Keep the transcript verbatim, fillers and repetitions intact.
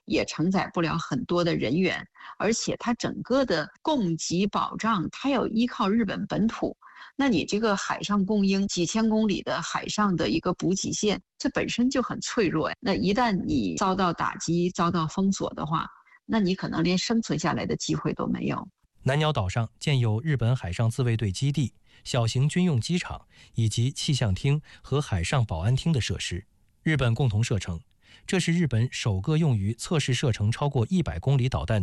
也承载不了很多的人员，而且它整个的供给保障，它要依靠日本本土。那你这个海上供应几千公里的海上的一个补给线，这本身就很脆弱呀。那一旦你遭到打击、遭到封锁的话，那你可能连生存下来的机会都没有。 南鸟岛上建有日本海上自卫队基地、小型军用机场以及气象厅和海上保安厅的设施。日本共同社称，这是日本首个用于测试射程超过一百公里导弹